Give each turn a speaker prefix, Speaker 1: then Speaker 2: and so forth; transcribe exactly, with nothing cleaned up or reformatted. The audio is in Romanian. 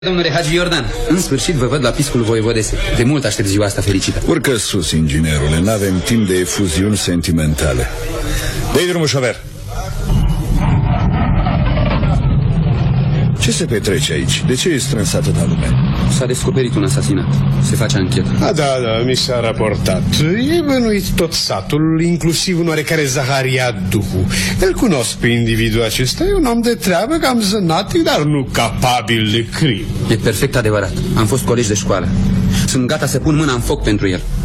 Speaker 1: Domnule Hagi Iordan, în sfârșit vă văd la piscul voievodesei. De mult aștept ziua asta fericită.
Speaker 2: Urcă sus, inginerule, n-avem timp de efuziuni sentimentale. Dă-i drumul, șofer. Ce se petrece aici? De ce e strâns atâta lume?
Speaker 1: S-a descoperit un asasinat. Se face anchetă.
Speaker 3: A, da, da, mi s-a raportat. E bănuit tot satul, inclusiv un oarecare Zaharia Duhu. Îl cunosc pe individul acesta. E un om de treabă, cam zănatic, dar nu capabil de crim.
Speaker 1: E perfect adevărat. Am fost colegi de școală. Sunt gata să pun mâna în foc pentru el.